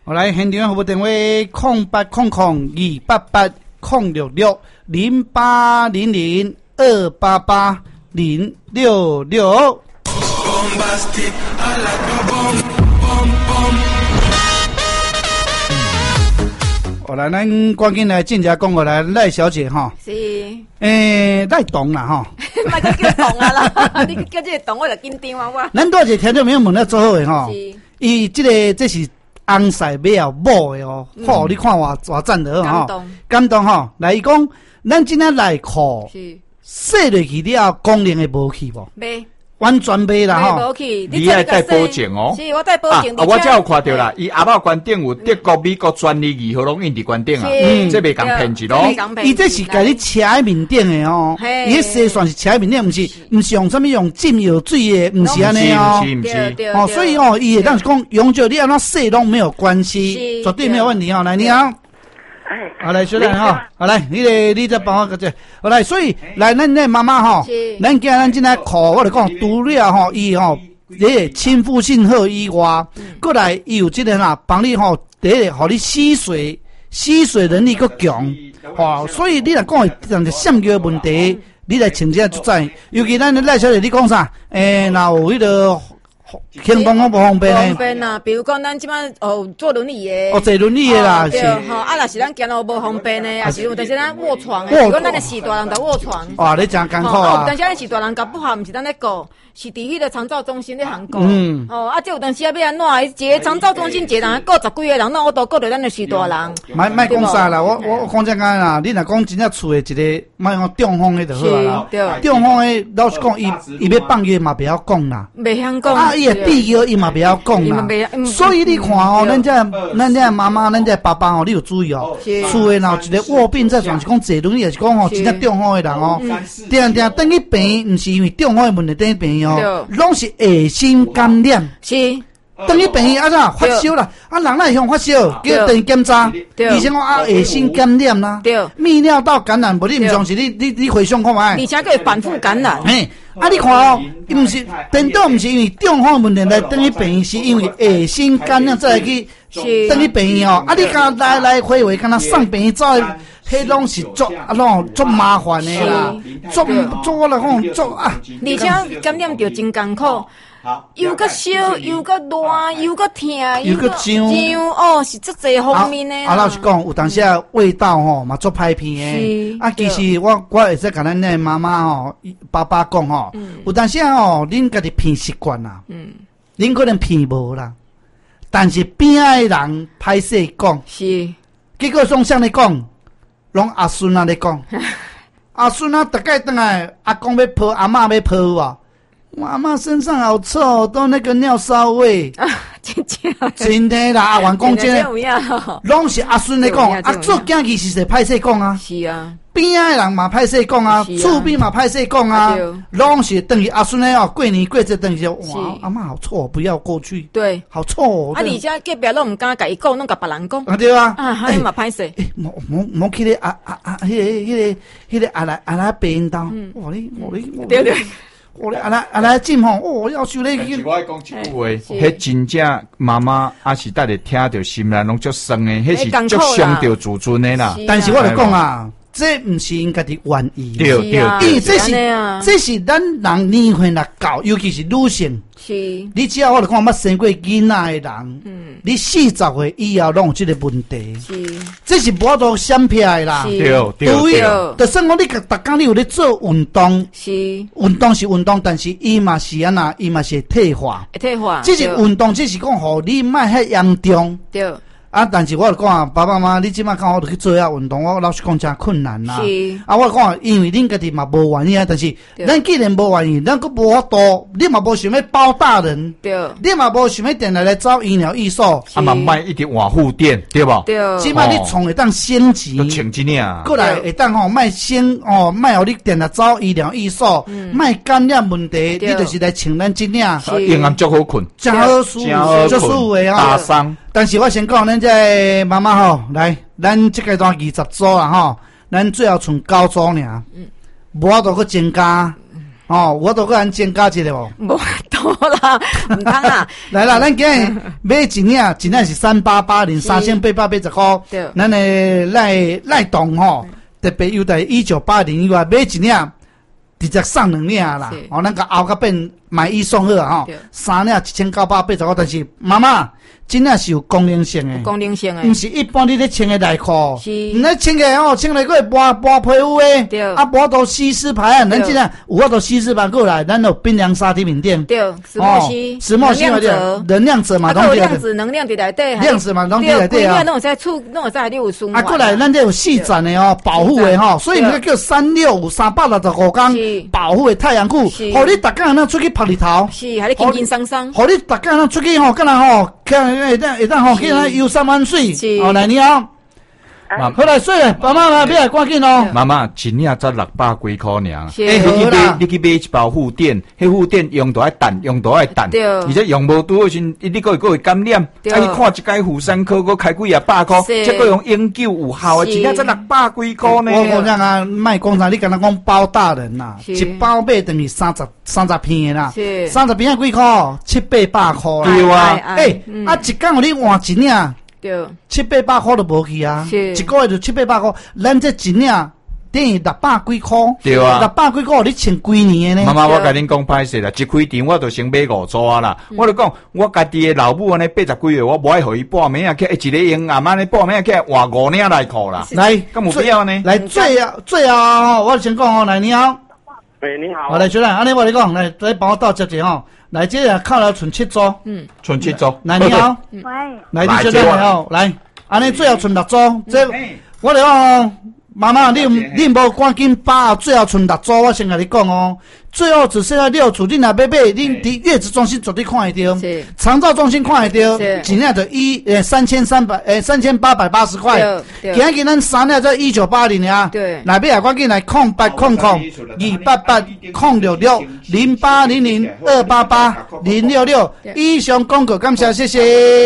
我来现场服务电话0800-288-066。我来，咱赶紧来进家讲过来，赖小姐哈。 是。 赖董啦哈。 莫个叫董啊啦，你叫这个董我就紧张啊我。 咱多一听众朋友问了做好诶哈。是。伊这是红晒尾后某诶哦，好，你看我赞得哈。感动哈，来伊讲，咱今仔内裤是洗落去了，功能会无去无？袂。完全袂啦吼， 无去， 你爱带保证哦。 是，我带保证。 我才有看到啦，伊阿爸关顶有德国、美国专利2号拢印伫关顶啊，这袂共骗一咯。 伊这是甲你车喺面顶诶哦，伊洗算是车喺面顶，毋是用什么用浸油水诶，毋是安尼哦。哦，所以哦，伊会当是讲永久你安怎洗拢没有关系，绝对没有问题哦。来，你好。好来，小兰哈，好来，你再帮我个这，好来，所以来，咱妈妈哈，咱今咱今仔裤，我来讲，除了哈，伊吼，亲肤性好以外，过来伊有这个啦，帮你吼，第一个，互你吸水能力够强，吼，所以你来讲，人着橡胶问题，你来请假就知，尤其咱赖小姐，你讲啥？若有迄个。行动方不方便呢？ 方便啊，比如讲咱即摆坐轮椅的， 坐轮椅的啦， 是吼，若是咱行路无方便的，也是有，但是咱卧床的，如果咱是大人就卧床。 哇，你真艰苦啊！ 但是咱是大人搞不好，毋是咱咧顾，是伫迄个长照中心咧行顾。这有当时要安怎？一个长照中心一个人顾10几个人，那我都顾着咱就是大人。 莫讲啥啦，我讲这个啦，你若讲真正厝的一个，莫讲中风的就好啦。中风的老实讲，伊要放药嘛，不要讲啦。 袂晓讲。 伊的必要伊嘛不要讲啦，所以你看哦，咱这妈妈，咱这爸爸哦，你有注意哦，厝诶若有一个卧病在床，是讲坐轮椅，是讲哦，真正中风诶人哦，定等去病，毋是因为中风诶问题等去病哦，拢是恶性感染。 是。 等于病啊咋发烧啦？人哪会向发烧？叫等于检查，医生讲恶性感染啦，泌尿道感染，无你毋相信？你回想看卖？ 而且佫会反复感染。 你看哦，伊毋是变倒毋是因为中风问题来等于病，是因为恶性感染再来去等于病哦。你敢来回回，敢若送病走，迄拢是足麻烦的啦，足我来讲足啊。 而且感染着真艰苦。又个烧，又个热，又个痛， 又个痒哦，是足侪方面的。 老实讲，有当时味道吼嘛足歹闻的。其实我会使甲咱的妈妈吼、爸爸讲吼，有当时恁家己闻习惯啦，恁可能闻无啦，但是边仔的人歹势讲， 是， 结果总向你讲，拢阿孙啊咧讲，阿孙啊，大概等来阿公要抱，阿嬷要抱我。我阿嬷身上好臭，都那个尿骚味啊！真的啦，阿王讲真的，拢是阿孙咧讲，做囝其实是歹势讲啊。 是啊， 边仔人嘛歹势讲啊，厝边嘛歹势讲啊，拢是等于阿孙咧哦，过年过节等于哇，阿嬷好臭，不要过去。对，好臭。而且隔壁拢唔敢甲伊讲，拢甲别人讲。 对啊， 还嘛歹势。 莫去咧迄个阿来病刀。我对对。 我来进吼，要修咧。 是我讲一句话，迄真正妈妈还是带着听着心内拢足酸的，迄是足伤着自尊的啦。 但是我来讲啊，这毋是因家己愿意， 对， 因为这是咱人年岁若到，尤其是女性。是，你只要我来讲，捌生过囡仔的人，你40岁以后拢有这个问题。是，这是无法度闪避的啦。 对， 就算讲你逐工你有咧做运动，是运动，但是伊嘛是安那，伊嘛是退化。退化，这是运动，这是讲互你莫遐严重。对。但是我就讲爸爸妈妈，你即摆看我就去做运动，我老实讲真困难啦。是。我讲，因为恁家己嘛无愿意啊，但是咱既然无愿意，咱佫无法度，你嘛无想要包大人，对。你嘛无想要定来找医疗医所， 嘛卖一直换护垫，对无？ 对。即摆你从会当升级， 都穿一领， 过来会当卖卖互你定来找医疗医所，卖感染问题，你就是来穿咱这领， 阴暗足好困， 真好舒服，足舒服的打伤。 但是我先讲，咱这妈妈吼，来，咱这阶段20组啦吼，咱最后剩9组尔，无法度去增加， 哦，我都给咱增加一个无？ 无多啦，唔通啊！ 来啦，咱今日买一领是3880，3880块。 对， 咱的赖董吼，特别优待1980以外，买一领直接送2领啦。哦，咱个后个变买1送2吼，3领1980块，但是妈妈。真正是有功能性诶， 功能性诶， 毋是一般你咧穿诶内裤， 是， 你穿个吼，穿来个磨皮肤诶， 对， 啊磨到吸湿排汗，咱真正有法度吸湿排过来，咱有冰凉沙体面垫， 对， 石墨烯能量者嘛， 拢量子能量伫内底， 量子嘛，拢伫内底啊， 拢有在你有顺啊，过来咱这有细展诶哦，保护诶吼，所以那个叫365、365天保护诶太阳裤，互你逐工咱出去晒日头， 是，还你轻轻松松， 互你逐工咱出去吼，干那吼。会当吼，叫咱游3万水。哦，来你好，好来水咧，爸妈来，别来赶紧哦。 妈妈，一领才600几块尔。你去买一包护垫，迄护垫用都爱淡，而且用无拄好时，你个会感染。啊，你看一间妇产科，佮开几百块，这个用永久有效的，一领才600几块呢。 我讲啊，卖讲啥，你敢若讲包大人呐，一包买等于30片啦，30片几块，700-800块。 对啊， 啊，一工互你换一领。 对 ，700-800块都无去啊！一个月就700-800块，咱这一领等于600几块。 对啊 ，600几块你穿几年呢？ 妈妈，我甲恁讲歹势啦，一开店我就先买5组啦。我就讲，我家己的老母安尼80几岁，我无爱互伊半暝啊，去一个用阿妈呢半暝去换5领内裤啦。 来， 咁有必要呢？ 来最后我先讲哦，来你好。 喂，你好。 我来小兰，安尼我你讲，来帮我倒接者吼。来，这个靠了剩7组， 剩7组。 来，你好， 喂， 来，你小兰你好，来，安尼最后剩6组，这我来讲哦，妈妈，你无赶紧把最后剩6组，我先甲你讲哦，最后只剩下6组，你若要买，恁伫月子中心绝对看会到，长照中心看会到，一领就3880块，今日咱3领才1980呀，来买啊，赶紧来0800-288-066-0800-288-066，以上广告感谢，谢谢。